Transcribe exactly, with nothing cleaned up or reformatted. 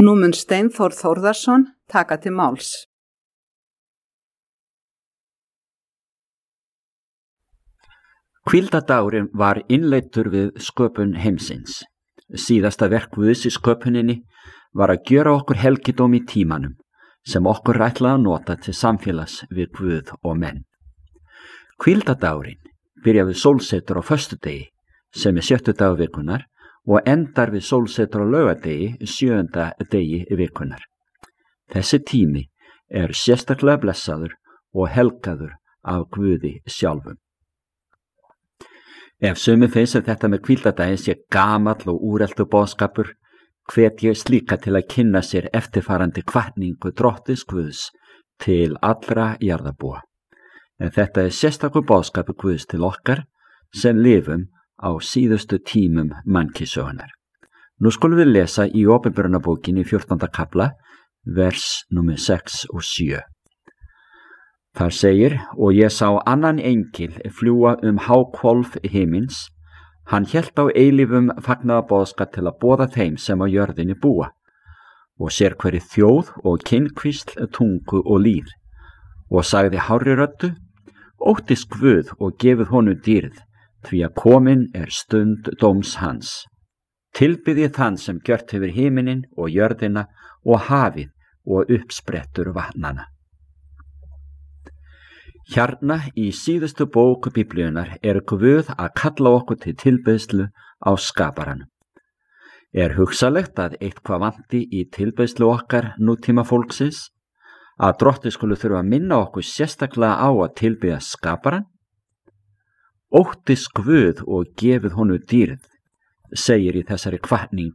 Nú mun Steinþór Þórðarson taka til máls. Hvíldardagurinn var innleiddur við sköpun heimsins. Síðasta verk Guðs í sköpuninni var að gjöra okkur helgidóm í tímanum sem okkur ætlaði að nota til samfélags við Guð og menn. Hvíldardagurinn byrjar við sólsetur á föstudegi sem er sjöttu dagur vikunar og endar við sólsetur á laugardegi sjöunda degi vikunar. Þessi tími er sérstaklega blessaður og helgaður af Guði sjálfum. Ef sumir finnst að þetta með hvíldardaginn sé gamall og úreltur boðskapur, hvet ég slíka til að kynna sér eftirfarandi hvatningu Drottins Guðs til allra jarðarbúa. En þetta er sérstakur boðskapur Guðs til okkar sem lifum á síðustu tímum mannkynssögunnar. Nú skulum við lesa í Opinberunarbókinni fjórtánda kafla, vers númer sex og sjö. Þar segir, og ég sá annan engil fljúga um háhvolf himins, hann hélt á eilífum fagnaðarboðskap til að boða þeim sem á jörðinni búa, og sér hverri þjóð og kynhvísl, tungu og lýð, og sagði hárri röddu, óttist Guð og gefið honum dýrð, því að komin er stund dóms hans. Tilbiðið þann sem gjört hefur himinin og jörðina og hafið og uppsprettur vatnana. Hérna í síðustu bók Biblíunnar er Guð að kalla okkur til tilbeiðslu á skaparanum. Er hugsalegt að eitthvað vanti í tilbeiðslu okkar nútíma fólksins, að Drottinn skulu þurfa að minna okkur sérstaklega á að tilbiðja skaparan? Óttist Guð og gefið honum dýrð, segir í þessari hvatningu